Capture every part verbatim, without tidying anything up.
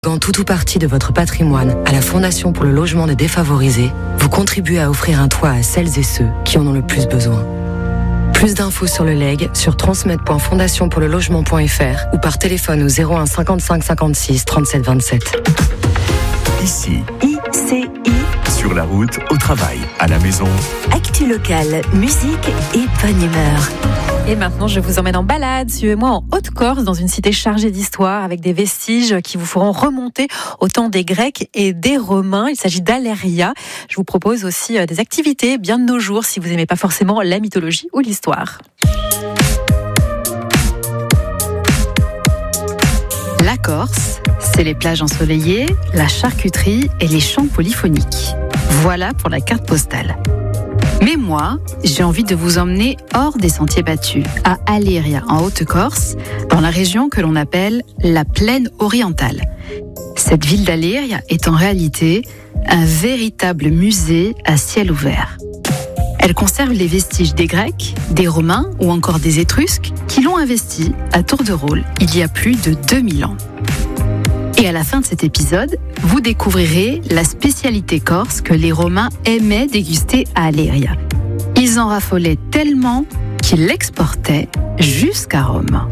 Quand tout ou partie de votre patrimoine à la Fondation pour le logement des défavorisés, vous contribuez à offrir un toit à celles et ceux qui en ont le plus besoin. Plus d'infos sur le legs sur transmet point fondation pour le logement point f r ou par téléphone au zéro un cinquante-cinq cinquante-six trente-sept vingt-sept. Ici, I C I. Sur la route, au travail, à la maison. Actu locale, musique et bonne humeur. Et maintenant, je vous emmène en balade. Suivez-moi en Haute-Corse, dans une cité chargée d'histoire, avec des vestiges qui vous feront remonter au temps des Grecs et des Romains. Il s'agit d'Aléria. Je vous propose aussi des activités bien de nos jours, si vous n'aimez pas forcément la mythologie ou l'histoire. La Corse, c'est les plages ensoleillées, la charcuterie et les chants polyphoniques. Voilà pour la carte postale. Mais moi, j'ai envie de vous emmener hors des sentiers battus, à Aléria, en Haute-Corse, dans la région que l'on appelle la Plaine orientale. Cette ville d'Aléria est en réalité un véritable musée à ciel ouvert. Elle conserve les vestiges des Grecs, des Romains ou encore des Étrusques qui l'ont investie à tour de rôle il y a plus de deux mille ans. Et à la fin de cet épisode, vous découvrirez la spécialité corse que les Romains aimaient déguster à Aléria. Ils en raffolaient tellement qu'ils l'exportaient jusqu'à Rome.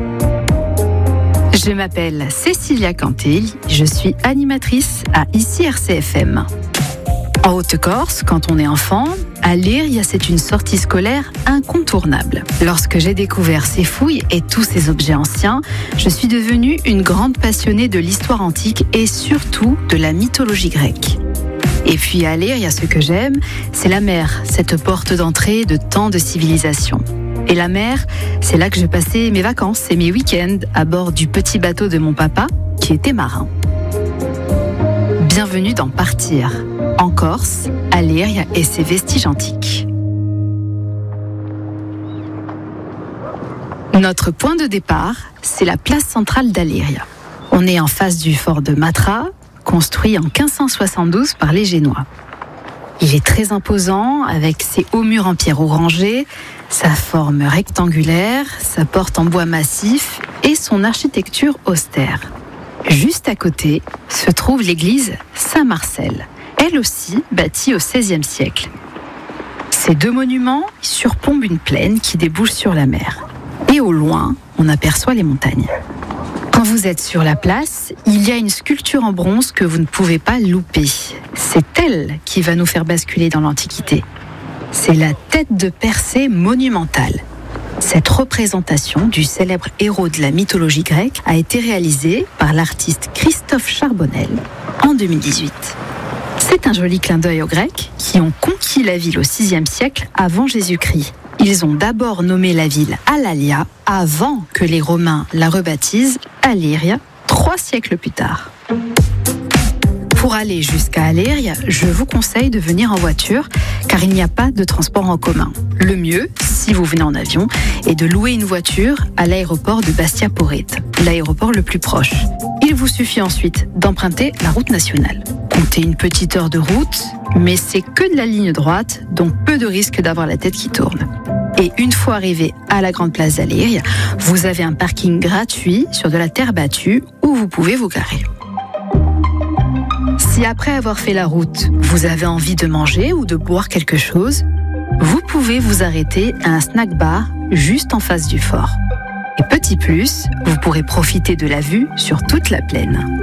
Je m'appelle Cécilia Cantelli, je suis animatrice à Ici R C F M. En Haute-Corse, quand on est enfant, Aléria, c'est une sortie scolaire incontournable. Lorsque j'ai découvert ces fouilles et tous ces objets anciens, je suis devenue une grande passionnée de l'histoire antique et surtout de la mythologie grecque. Et puis à Aléria, ce que j'aime, c'est la mer, cette porte d'entrée de tant de civilisations. Et la mer, c'est là que je passais mes vacances et mes week-ends à bord du petit bateau de mon papa, qui était marin. Bienvenue dans Partir. En Corse, Aléria et ses vestiges antiques. Notre point de départ, c'est la place centrale d'Aléria. On est en face du fort de Matra, construit en quinze cent soixante-douze par les Génois. Il est très imposant, avec ses hauts murs en pierre orangée, sa forme rectangulaire, sa porte en bois massif et son architecture austère. Juste à côté se trouve l'église Saint-Marcel, elle aussi bâtie au seizième siècle. Ces deux monuments surplombent une plaine qui débouche sur la mer. Et au loin, on aperçoit les montagnes. Quand vous êtes sur la place, il y a une sculpture en bronze que vous ne pouvez pas louper. C'est elle qui va nous faire basculer dans l'Antiquité. C'est la tête de Persée monumentale. Cette représentation du célèbre héros de la mythologie grecque a été réalisée par l'artiste Christophe Charbonnel en deux mille dix-huit. C'est un joli clin d'œil aux Grecs qui ont conquis la ville au sixième siècle avant Jésus-Christ. Ils ont d'abord nommé la ville Alalia avant que les Romains la rebaptisent Aléria trois siècles plus tard. Pour aller jusqu'à Aléria, je vous conseille de venir en voiture car il n'y a pas de transport en commun. Le mieux, si vous venez en avion, est de louer une voiture à l'aéroport de Bastia Porrette, l'aéroport le plus proche. Il vous suffit ensuite d'emprunter la route nationale. Comptez une petite heure de route, mais c'est que de la ligne droite, donc peu de risque d'avoir la tête qui tourne. Et une fois arrivé à la grande place d'Aléria, vous avez un parking gratuit sur de la terre battue où vous pouvez vous garer. Si après avoir fait la route, vous avez envie de manger ou de boire quelque chose, vous pouvez vous arrêter à un snack bar juste en face du fort. Et petit plus, vous pourrez profiter de la vue sur toute la plaine.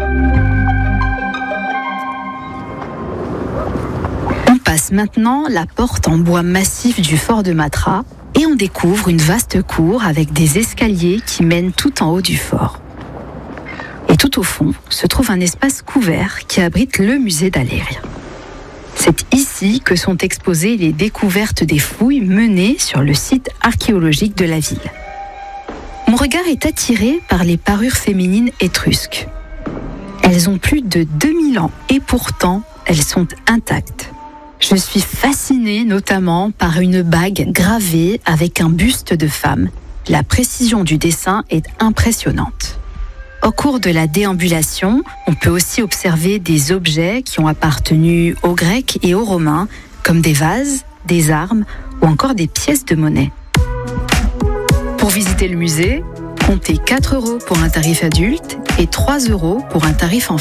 On passe maintenant la porte en bois massif du fort de Matra et on découvre une vaste cour avec des escaliers qui mènent tout en haut du fort. Et tout au fond se trouve un espace couvert qui abrite le musée d'Aléria. C'est ici que sont exposées les découvertes des fouilles menées sur le site archéologique de la ville. Mon regard est attiré par les parures féminines étrusques. Elles ont plus de deux mille ans et pourtant elles sont intactes. Je suis fascinée notamment par une bague gravée avec un buste de femme. La précision du dessin est impressionnante. Au cours de la déambulation, on peut aussi observer des objets qui ont appartenu aux Grecs et aux Romains, comme des vases, des armes ou encore des pièces de monnaie. Pour visiter le musée, comptez quatre euros pour un tarif adulte et trois euros pour un tarif enfant.